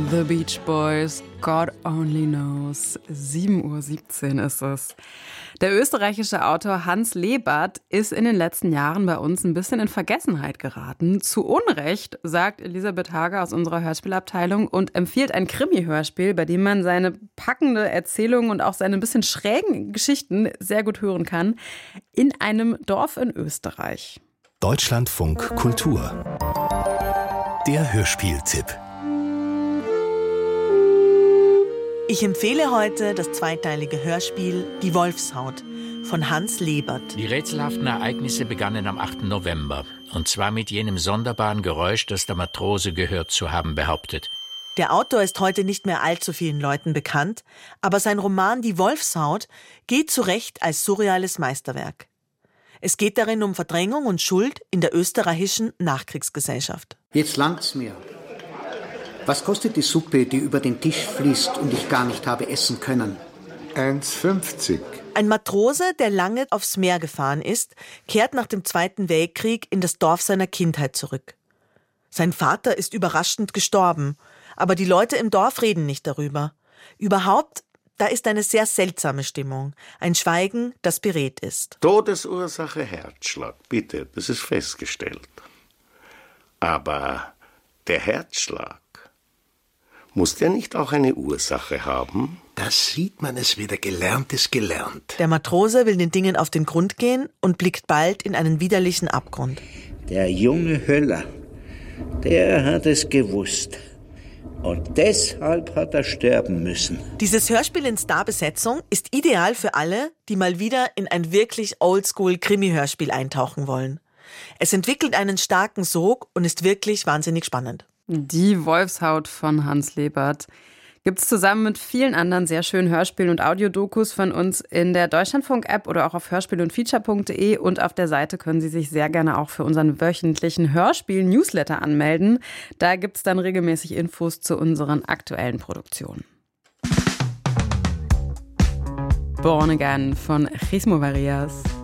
The Beach Boys, God Only Knows. 7:17 Uhr ist es. Der österreichische Autor Hans Lebert ist in den letzten Jahren bei uns ein bisschen in Vergessenheit geraten. Zu Unrecht, sagt Elisabeth Hager aus unserer Hörspielabteilung und empfiehlt ein Krimi-Hörspiel, bei dem man seine packende Erzählung und auch seine ein bisschen schrägen Geschichten sehr gut hören kann, in einem Dorf in Österreich. Deutschlandfunk Kultur. Der Hörspieltipp. Ich empfehle heute das zweiteilige Hörspiel Die Wolfshaut von Hans Lebert. Die rätselhaften Ereignisse begannen am 8. November. Und zwar mit jenem sonderbaren Geräusch, das der Matrose gehört zu haben behauptet. Der Autor ist heute nicht mehr allzu vielen Leuten bekannt, aber sein Roman Die Wolfshaut geht zu Recht als surreales Meisterwerk. Es geht darin um Verdrängung und Schuld in der österreichischen Nachkriegsgesellschaft. Jetzt langt's mir. Was kostet die Suppe, die über den Tisch fließt und ich gar nicht habe essen können? 1,50. Ein Matrose, der lange aufs Meer gefahren ist, kehrt nach dem Zweiten Weltkrieg in das Dorf seiner Kindheit zurück. Sein Vater ist überraschend gestorben, aber die Leute im Dorf reden nicht darüber. Überhaupt, da ist eine sehr seltsame Stimmung, ein Schweigen, das beredt ist. Todesursache Herzschlag, bitte, das ist festgestellt. Aber der Herzschlag, muss der nicht auch eine Ursache haben? Da sieht man es wieder, gelernt ist gelernt. Der Matrose will den Dingen auf den Grund gehen und blickt bald in einen widerlichen Abgrund. Der junge Höller, der hat es gewusst. Und deshalb hat er sterben müssen. Dieses Hörspiel in Starbesetzung ist ideal für alle, die mal wieder in ein wirklich Oldschool-Krimi-Hörspiel eintauchen wollen. Es entwickelt einen starken Sog und ist wirklich wahnsinnig spannend. Die Wolfshaut von Hans Lebert gibt es zusammen mit vielen anderen sehr schönen Hörspielen und Audiodokus von uns in der Deutschlandfunk-App oder auch auf hörspiel-und-feature.de, und auf der Seite können Sie sich sehr gerne auch für unseren wöchentlichen Hörspiel-Newsletter anmelden. Da gibt es dann regelmäßig Infos zu unseren aktuellen Produktionen. Born Again von Jesmo Varias.